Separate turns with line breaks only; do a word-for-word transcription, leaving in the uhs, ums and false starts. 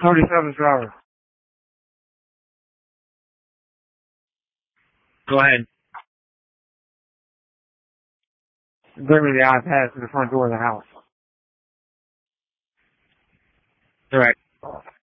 thirty-seven's driver.
Go ahead.
Bring me the iPad to the front door of the house.
All right.